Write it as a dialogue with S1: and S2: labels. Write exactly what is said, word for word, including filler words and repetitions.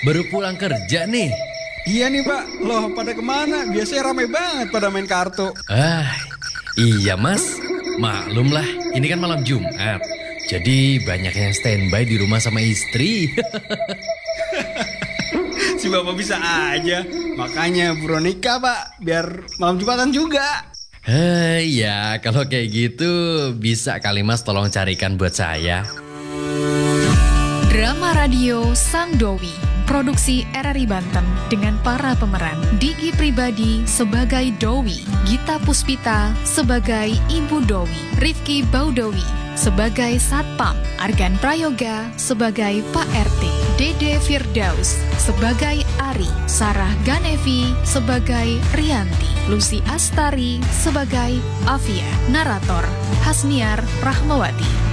S1: Baru pulang kerja nih.
S2: Iya nih Pak, loh pada kemana? Biasanya ramai banget pada main kartu.
S1: Ah, iya mas. Maklum lah, ini kan malam Jumat. Jadi banyak yang standby di rumah sama istri.
S2: Si Bapak bisa aja. Makanya buru nikah Pak, biar malam Jumatan juga.
S1: Hei, ya kalau kayak gitu bisa kali mas tolong carikan buat saya.
S3: Drama radio Sang Dowi, produksi R R I Banten dengan para pemeran Diki Pribadi sebagai Dowi, Gita Puspita sebagai Ibu Dowi, Rifki Baudowi sebagai Satpam, Argan Prayoga sebagai Pak R T, Dede Firdaus sebagai Ari, Sarah Ganevi sebagai Rianti, Lucy Astari sebagai Afia, narator Hasniar Rahmawati.